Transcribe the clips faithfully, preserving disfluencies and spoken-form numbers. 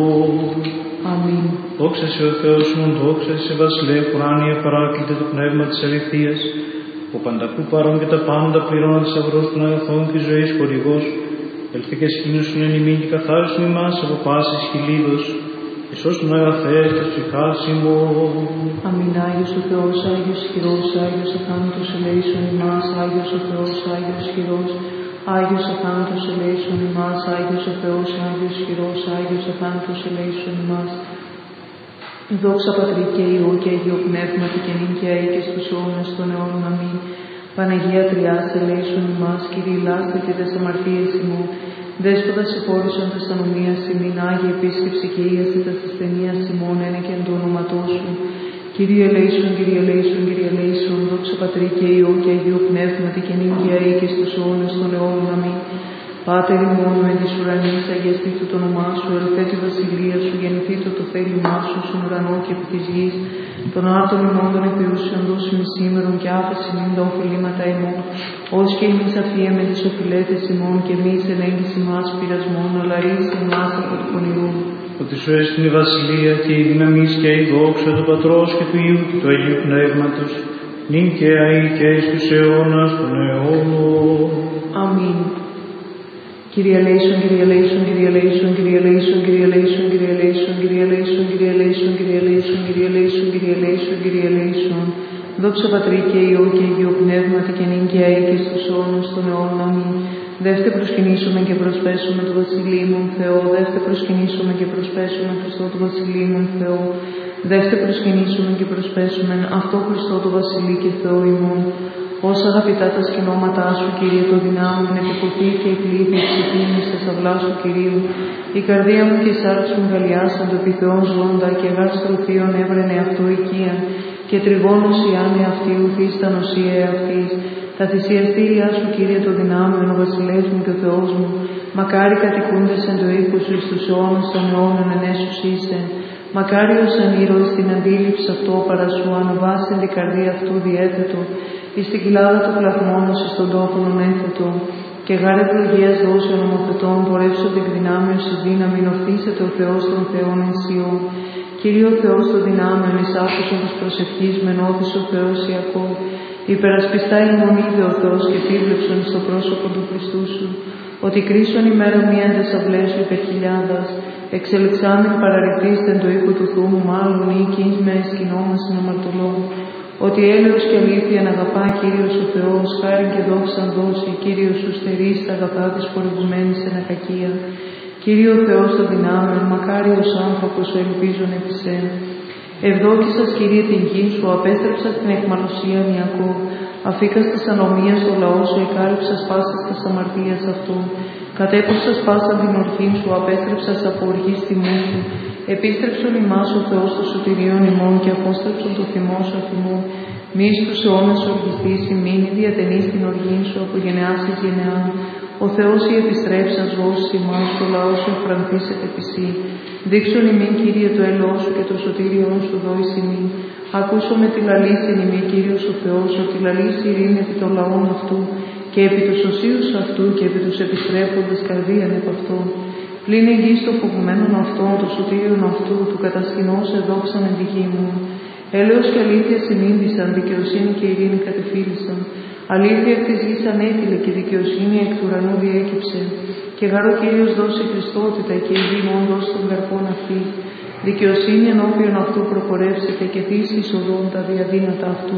Αμήν. Δόξα σε ο Θεός μου, δόξα σε βασιλεύ ουράνιε παράκλητε το πνεύμα της αληθείας, ο πανταχού παρών και τα πάντα πληρώνω θησαυρός των αγαθών και ζωής χορηγός, ελθέ και σκήνωσον εν ημίν και καθάρισον ημάς από πάσης χιλίδος, και σώσον αγαθές τας ψυχάς ημών. Αμήν. Άγιος ο Θεός, Άγιος χειρός, Άγιος αθάνατος ελέησον ημάς, Άγιος ο Θεός, Άγιος χειρός, Άγιος αθάνατος ελέησον ημάς, Άγιος ο Θεός, Άγιος χειρός, Άγιος αθάνατος ελέησον ημάς. Δόξα Πατρί και Υιό και Αγίο Πνεύματι και νυν και αεί και στους αιώνας των αιώνων. Αμήν. Παναγία Τριάς, ελέησον ημάς, Κύριε λάστα και τες αμαρτίες ημών. Δέσποτα συγχώρησον τας ανομίας ημίν, Άγιε επίσκεψη και ίαση τας ασθενείας ημών, ένε και εν το όνοματό σου. Κύριε ελέησον, Κύριε ελέησον, Κύριε ελέησον, δόξα Πατρί και Υιό και Αγίο Πνεύματι και νυν και αεί και στους αιώνας των αιώνων. Αμήν. Πάτερ ημών εν της ουρανής, αγιαστήτω το όνομά σου, ελθέ τη βασιλεία σου, γεννηθήτω το θέλημά σου, στον ουρανό και επί της γης. Των άρτων ημών των επιούσεων δώσιμη σήμερον και άφεση μην τα οφειλήματα ημών, ως και εμείς αφιέμε τις οφειλέτες ημών, και εμείς ελέγγυς ημάς πειρασμών, αλλά ρίσε ημάς από του πονηρού. Ότι σου έστειν η βασιλεία και η δύναμις και η δόξα του Πατρός και του Υιού και του Αγίου Πνεύματος, νυν και αεί και εις τους αιώνας των αιώνων. Αμήν. Κύριε ελέησον, Κύριε ελέησον, Κύριε ελέησον, Κύριε ελέησον, Κύριε ελέησον, Κύριε ελέησον, Κύριε ελέησον, Κύριε ελέησον, Κύριε ελέησον, Κύριε ελέησον, Κύριε ελέησον, Κύριε ελέησον. Δόξα Πατρί και Υιό και Αγίο Πνεύματι και νυν και αεί και στους αιώνας των αιώνων. Αμήν. Δεύτε προσκυνήσουμε και προσπέσουμε το βασιλείμον Θεό, δεύτε προσκυνήσουμε και προσπέσουμε Χριστό το βασιλείμον Θεό, δεύτε προσκυνήσουμε και προσπέσουμε αυτό Χριστό το βασιλεί και Θεό ημών. Όσα αγαπητά τα σκηνώματά σου, Κύριε, το δυνάμουν, επιποθεί και εκλείδη εξυπήνει στα σταυλά σου, Κυρίου. Η καρδία μου και η σάρξη μου γαλλιάσαν το επιθεών ζώντα, και γάστρο θείον έβρενε αυτό οικία, και τριγώνος η άνοια αυτή ουθείς τα νοσία εαυτής. Τα θυσιαστήριά σου, Κύριε, το δυνάμουν, ο βασιλεύς μου και ο Θεός μου. Μακάρι κατοικούντες εν το οίκο σου εις τους αιώνας των αιώνων εν έσους είστε. Μακάριος εν ήρωες την αντίληψη αυτό παρά σου, αναβάσιν την καρδία αυτού διέθετο, εις την κοιλάδα των πλαθμών εις τον τόπον έθετο. Και γάρε ευλογίας δώσεων ομοθετών, πορεύσονται εκ δυνάμεως εις δύναμην, ορθίσεται ο Θεός των Θεών εν Σιών. Κύριε ο Θεός των δυνάμεων, εις άκουσον της προσευχής μεν όθησε ο Θεός Ιακώβ. Υπερασπιστά ημών είδε ο Θεός και επίβλεψον στο πρόσωπο του Χριστού σου. Ότι κρίσον ημέρα μία εν τες αυλές σου υπερ χιλιάδας, εξελεξάμεν παραρρυπτήστεν το οίκο του Θεού μου, μάλλον ή κείμ με εσκηνόμασιν αμαρτωλών. Ότι έλεος και αλήθεια να αγαπά Κύριος ο Θεός, χάριν και δόξαν δώσει, Κύριος σου στερείς τα αγαθά της πορευμένης εν ακακία. Κύριε ο Θεός των δυνάμεων, μακάριος άνθρωπος ο ελπίζων επί σέν. Ευδόκησας, Κύριε, την γη σου, απέστρεψας την αιχμαλωσία Ιακώβ. Αφήκας τας ανομίας το λαό σου, εκάλυψας πάσας τας αμαρτίας αυτού. Κατέπωσας πάσαν την οργή σου, απέστρεψας από οργής τιμού σου. Επίστρεψον ημάς ο Θεός των σωτηρίων ημών, και απόστρεψον το θυμό σου θυμό. Μη στους αιώνας οργιστής ημίν, ή διατενείς την οργή σου από γενεάς εις γενεάν. Ο Θεός η επιστρέψας δώσεις ημάς, το λαό σου εφρανθήσεται επισή. Δείξον ημίν, Κύριε, το έλεος σου και το σωτήριον σου δώσεις ημίν. Ακούσω με τη λαλήσιν ημί, Κύριος ο Θεός, ότι λαλήσει ειρήνη επί των λαών αυτού, και επί τους οσίους αυτού, και επί τους επιστρέφοντες καρδίαν επ' αυτών. Πλην εγγύς το φοβουμένων αυτών, το σωτήριον αυτού, του κατασκηνώς εδόξαν εν τη γη μου. Έλεος και αλήθεια συνείδησαν, δικαιοσύνη και ειρήνη κατεφύλισαν. Αλήθεια εκ της γης ανέτειλε, και δικαιοσύνη εκ του ουρανού διέκυψε. Και γάρω Κύριος δώσει Χριστότητα, και η γη μόν δώσει των καρπών αυτή. Δικαιοσύνη ενώπιον αυτού προχωρεύσετε, και θύσει οδόν τα διαδύνατα αυτού.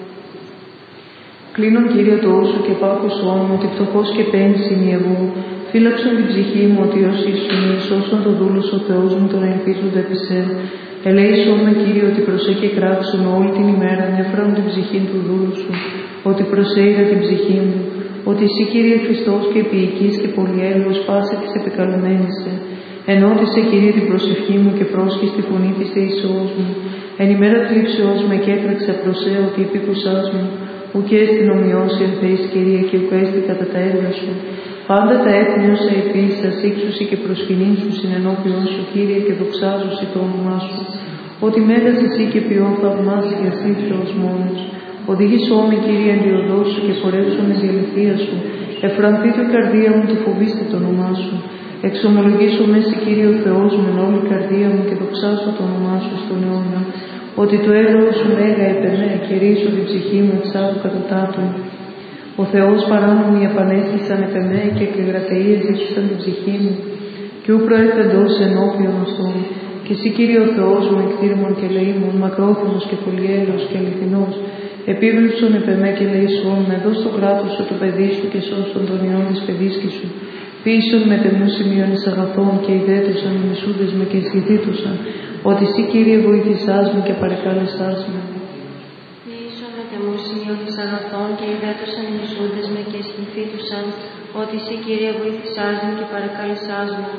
Κλείνον, Κύριε, το όσο και πάκουσόν μου, ότι πτωχός και πένης είναι εγώ. Φύλαξον την ψυχή μου, ότι ως ήσουν, σώσον το δούλος ο Θεός μου, τον ελπίζονται επί σε. Ελέησον με, Κύριε, ότι προσέ και κράξον όλη την ημέρα, νεφρών την ψυχή του δούλου σου, ότι προσέγγα την ψυχή μου, ότι εσύ, Κύριε Χριστός και ποιητής και πολυέλεος, πάσε της επικαλουμένησε. Ενώτισε, Κύριε, την προσευχή μου και πρόσχεις τη φωνή της θεϊσός μου. Εν ημέρα θλίψεως με κέτρεξε προσέ, ότι επίκουσάς μου, ουκέ στην ομοιώση εν θέης, Κύριε, και ουκέστη κατά τα έργα σου. Πάντα τα έθνη όσα επίσης ύξουσι και προσκυνήσου συνενώπιον σου, Κύριε, και δοξάζουσι το όνομά σου. Ότι μέγας εσύ και ποιόν θαυμάσια εσύ Θεός μόνος. Οδήγησό με, Κύριε, εν τη οδό σου, και πορεύσω με τη αληθεία σου. Εφρανθεί το η καρδία μου, του φοβήστε το όνομά σου. Εξομολογήσω μέση Κύριο Θεός μου εν όλη καρδία μου και δοξάσω το όνομά σου στον αιώνα, ότι το έλεος σου μέγα επ' εμέ και ρίσω την ψυχή μου εξάδου κατωτάτου. Ο Θεός παράνομοι επανέστησαν επ' εμέ και εκλεγρατείες ζήτησαν την ψυχή μου, και ου προέφεντος ενώπιον αυτών. Και εσύ Κύριε ο Θεός μου εκτήρημον και λαίμων, μακρόθυμος και πολυέλεος και αληθινός, επίβλεψον επ' εμέ και λαίσον με, δώσ' το κράτος σου το παιδί σου και σώσον τον ιόν της παιδίσκης σου. Πείσον με τεμού σημείων εις αγαθών και ιδέτωσαν οι μισούντες με και εισχυθήτωσαν, ότι εσύ Κύριε βοήθησάς με και παρεκάλεσάς με. Πείσον με τεμού σημείων εις αγαθών και ιδέτωσαν οι μισούντες με και εισχυθήτωσαν, ότι εσύ Κύριε βοήθησάς με και παρεκάλεσάς με.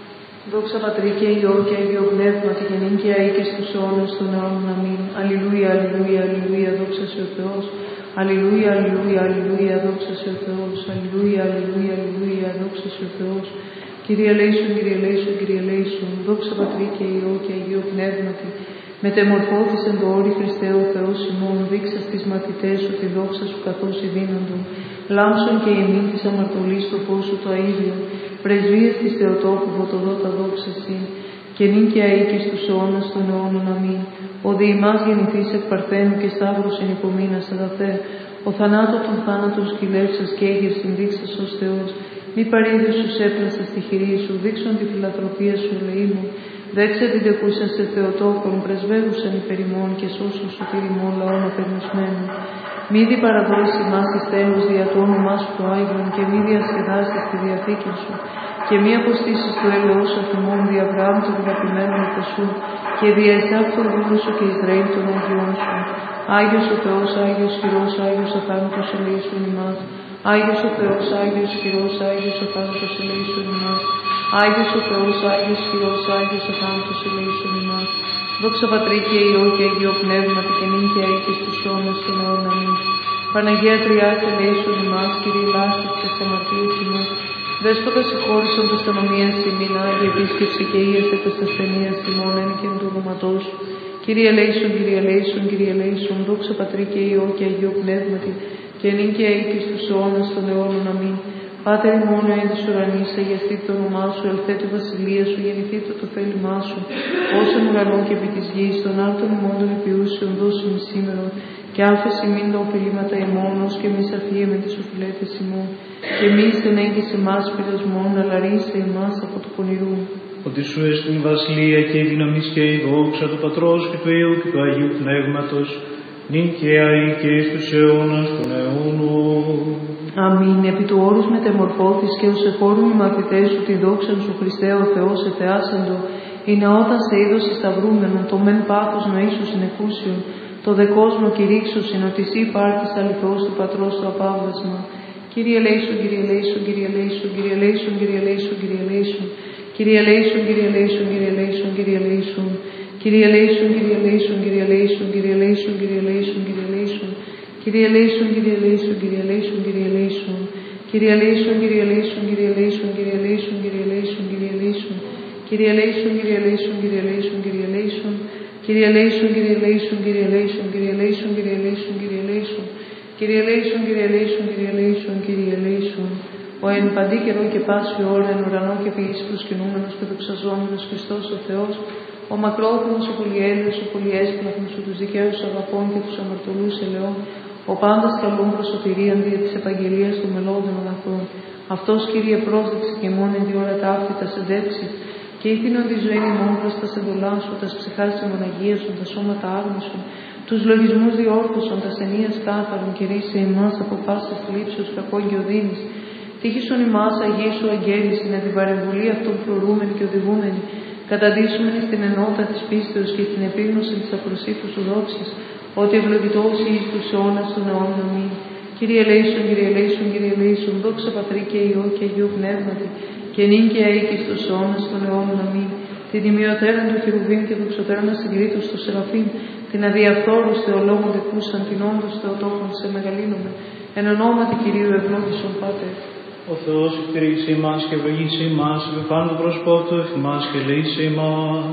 Δόξα Πατρί και Υιό και Αγίο Πνεύματι και νυν και αεί και στους αιώνας των αιώνων. Αμήν. Αλληλούια, αλληλούια, αλληλούια, δόξα σε ο Θεός. Αλληλούια, αλληλούια, αλληλούια, δόξα σε ο Θεός. Αλληλούια, αλληλούια, αλληλούια, δόξα σε ο Θεός. Κύριε ελέησον, Κύριε ελέησον, Κύριε ελέησον. Δόξα Πατρί και Υιό και Αγίο Πνεύματι. Μετεμορφώθησεν το όρη Χριστέ ο Θεός ημών, δείξα στις μαθητές σου τη δόξα σου καθώς ειδύνοντον. Λάμψον και ημίν της αμαρτωλής το φως σου το αίδιο. Πρεσβείες της Θεοτόκου φωτοδότα δόξα σοι, και νυν και αεί και στους αιώνας των αιώνων. Αμήν. Ο δι' ημάς γεννηθείς εκ Παρθένου και Σταύρος εν υπομείνας αγαθέ. Ο θανάτω των θάνατων σκυλεύσας και έγερ συνδείξας ως Θεός. Μη παρήδες σου έπλασα στη χειρή σου, δείξον τη φιλανθρωπία σου ελεήμων. Δέξε την τεκούσα σε Θεοτόκον, πρεσβεύουσαν υπερημών και σώσον σωτήριμον λαών απεγνωσμένων. Μη δι παραδώσει μας εις τέλος δια το όνομά σου το Άγιον και μη διασκεδάσεις τη διαθήκη σου και μη αποστήσεις το έλεος αφημών δι' Αβραάμ των αγαπημένων σου και δια Ισαάκ των δούλων σου και Ισραήλ των Αγιών σου. Άγιος ο Θεός, Άγιος χειρός, Άγιος αθάνατος ελέησον ημάς. Άγιος ο Θεός, Άγιος χειρός, Άγιος αθάνατος ελέησον ημάς. Άγιος ο Θεός, Άγιος χειρός, Άγιος αθάνατος ελέησον ημάς. Δόξα Πατρί και Υιό και Αγίο Πνεύματι και νυν και αεί και στους αιώνας των αιώνων. Αμήν. Παναγία Τριάς ελέησον ημάς, Κύριε λάσπη της αμαρτίας ημών. Δέσποτα συγχώρησον τας τανομίας ημίν, Άγιε επίσκεψη και ίασε τας ασθενείας ημών, εν και εν του ονόματός σου. Κύριε ελέησον, Κύριε ελέησον, Κύριε ελέησον. Δόξα Πατρί και Υιό και Αγίο Πνεύματι και νυν και αεί και στους αιώνας των αιώνων. Αμήν. Πάτερ ημών εν της ουρανής, αγιαστείτε το όνομά σου, ελθέτω η βασιλεία σου, γεννηθείτε το θέλημά σου, ως εν ουρανό και επί της γης, των άρτων ημών των επιούσεων δώσουν σήμερα, και άφες ημίν τα οφειλήματα ημών, ως και εμείς αφίεμε τις οφειλέτες ημών, και εμείς δεν έγκυσε εμάς πειρασμόν, αλλά ρίσε εμάς από το πονηρού. Ότι σου έστι η βασιλεία και η δύναμις και η δόξα του Πατρός και του Υιού και του Αγίου Πνεύματος, νυν και αεί και εις τους αιώνας των αιώνων. Αμήν. Επί του όρους μετεμορφώθης και ως εχώρουν οι μαθητές σου τη δόξαν σου Χριστέ ο Θεός εθεάσαντο, είναι όταν σε είδος σταυρούμενον, το μεν πάθος νοήσου συνεχούσιον, το δε κόσμο κηρύξουσιν ότι εσύ υπάρχεις αληθώς του Πατρός το απάβασμα. Κύριε ελέησον, Κύριε ελέησον, Κύριε ελέησον, Κύριε ελέησον, Κύριε ελέησον, Κύριε ελέησον, Κύριε ελέησον, Κύριε ελέησον, Κύριε ελέησον, Κύριε ελέησον. Κύριε ελέησον, Κύριε ελέησον, Κύριε ελέησον, Κύριε ελέησον, Κύριε ελέησον, Κύριε ελέησον. Κύριε ελέησον, Κύριε ελέησον, Κύριε ελέησον, Κύριε ελέησον. Κύριε ελέησον, Κύριε ελέησον, Κύριε ελέησον, Κύριε ελέησον, Κύριε ελέησον, Κύριε ελέησον. Κύριε ελέησον, Κύριε ελέησον, Κύριε ελέησον, Κύριε ελέησον. Κύριε ελέησον, Κύριε ελέησον, Κύριε ελέησον, Κύριε ελέησον, Κύριε ελέησον, Κύριε ελέησον. Κύριε ελέησον, Κύριε ελέησον, Κύριε ελέησον, Κύριε ελέησον. Ο εν παντή καιρό και πάση ώρα εν ουρανό και επί γης προσκυνούμενος και δοξαζόμενος Χριστός ο Θεός, ο μακρόθυμος, ο πολυέλεος, ο πολυέσπλαχνος, ο τους δικαίους αγαπών και τους αμαρτωλούς ελαιών, ο πάντας καλών προσωτηρίαν δια της επαγγελίας των μελώδων αγαθών. Αυτός, Κύριε, πρόσδεξε και μόνο εν διόρα ταύτη τα συντέψει, και ήθινον τη ζωή ημών προς τα σεντολάς σου, τας ψυχάς ημωναγίασον, τα σώματα άγνωσον, τους λογισμούς διόρθωσον, τας ενίας κάθαρον, και ρίσε ημάς από πάσης θλίψεως κακών και οδύνης. Τύχησον ημάς αγίσου αγγέλης, εν την παρεμβολή αυτών φρουρούμενη και οδηγούμενη, καταντήσουμενη στην ενότητα της πίστεως και στην επίγνωση της απροσύτου σου δόξης, ότι ευλογητός εις τους αιώνας των αιώνων. Αμήν. Κύριε ελέησον, Κύριε ελέησον, Κύριε ελέησον, δόξα Πατρί και Υιό και Αγίου Πνεύματι, και νυν και αεί και στους αιώνας των αιώνων. Αμήν. Την τιμιωτέραν του Χερουβίμ και δοξωτέραν ασυγκρίτως του Σεραφείμ, την αδιαφθόρους Θεολόγων δεκούσαν, την όντως Θεοτόκον σε μεγαλύνομαι, εν ονόματι Κυρίου ευλόγησον Πάτερ. Ο Θεός εκτηρήσει εμάς και ευλογήσει εμάς, επιφάνω το πρόσωπό του εφημάς και λύσει εμάς.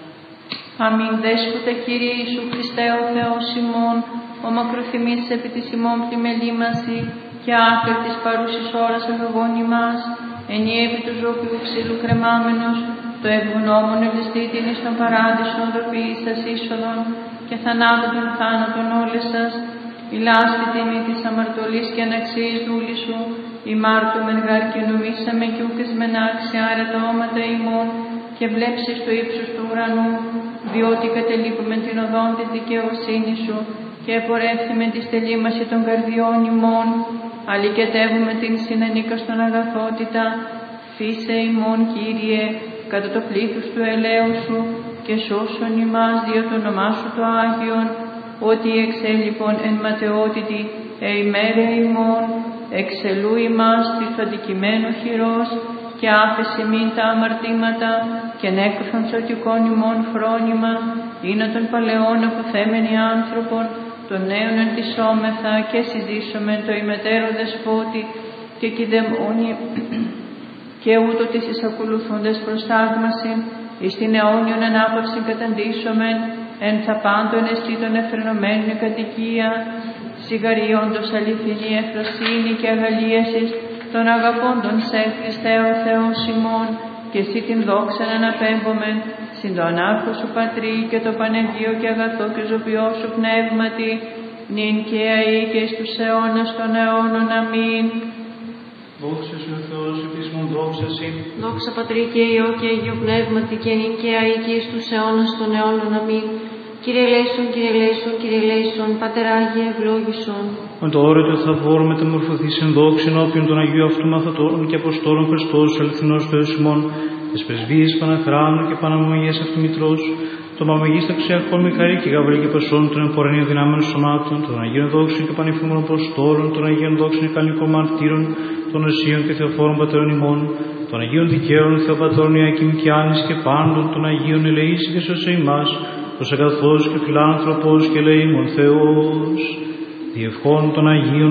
Αμήν. Δέσποτε Κύριε Ιησού Χριστέ ο Θεός ημών, ο μακροθυμής επί της ημών πλημελήμαση και άκρη της παρούσης ώρας ευλογών ημάς, ενιέπι του ζώπιου ξύλου κρεμάμενος, το ευγνώμων ευαισθήτην εις τον παράδεισον δοποιείς σας είσοδον και θανάτων των θάνατων όλες σας, η λάσπη τιμή της αμαρτωλής και αναξίας δούλη σου, η μάρτωμεν γάρ και νομίσαμε κι ούκες μεν άξια αρετώματα ημών και βλέψεις το ύψος του ουρανού, διότι κατελείπουμε την οδόν της δικαιοσύνης σου και επορεύθυμε τη στελήμαση των καρδιών ημών, αλικετεύουμε την συνενίκα στον αγαθότητα, φύσε ημών Κύριε, κατά το πλήθος του ελαίου σου και σώσον ημάς δια το όνομά σου το Άγιον, ότι εξέλιπον εν ματαιότητη εημέρε ημών, εξελού ημάς της του αντικειμένου χειρός και άφεση μην τα αμαρτήματα και νέκρουσον σωτικών ημών φρόνημα, είναι των παλαιών αποθέμενοι άνθρωπον, των νέων εντυσσόμεθα και συζήσομεν το ημετέρω δεσπότη και κηδεμόνι και ούτω της εισακολουθούντες προς θαύμασιν, εις την αιώνιον ανάπαυσιν καταντήσομεν, εν θα πάντων εστί των εφρενωμένων κατοικία, σιγαριόντος αληθινή εφροσύνη και αγαλίασης των αγαπώντων σε Χριστέ ο Θεός ημών, και εσύ την δόξα να αναπέμπομεν, συν το ανάρχο σου Πατρί και το πανεγείο και αγαθό και ζωπιό σου πνεύματι, νυν και αεί και εις τους αιώνας των αιώνων. Αμήν. Δόξα σου ο Θεός, επίσημον δόξα σοι. Δόξα Πατρί και Υιό και Αγίου Πνεύματι και νυν και αεί και εις τους αιώνας των αιώνων. Αμήν. Κύριε ελέησον, Κύριε ελέησον, Κύριε ελέησον, Πάτερ Άγιε ευλόγησον. Με το όριο του θαυόρου μεταμορφωθείς εν δόξην όποιον των Αγίου αυτού μαθατόρων και Αποστόλων Χριστός, ο αληθινός Θεός ημών, τις πρεσβείες Παναχράνου και Παναμογίας αυτού Μητρός, το Μαμογής Ταξιαρχών Μιχαήλ και Γαβρίλ και Πασών, των εμπορενίων δυνάμεων σωμάτων, των Αγίων Δόξων και Πανηφήμων Αποστόλων, των Αγίων Δόξων και Κανονικών Μαρτύρων, των Οσίων και Θεοφόρων Πατέρων ημών, των Αγίων Δικαίων Θεοπατρών Ιακήμ και Άννης και πάντων των Αγίων ελεήσει και σώσε ημάς, ως αγαθός και φιλάνθρωπος και ελεήμων Θεός, διευχών των Αγίων